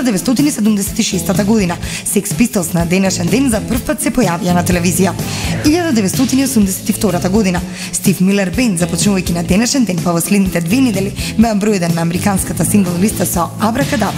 1976 година. Sex Pistols на денешен ден за прв пат се појавија на телевизија. 1982 година Стив Милер Бенд, започнувајќи на денешен ден, па во следните 2 недели беа број 1 на американската сингл листа со Абракадабра.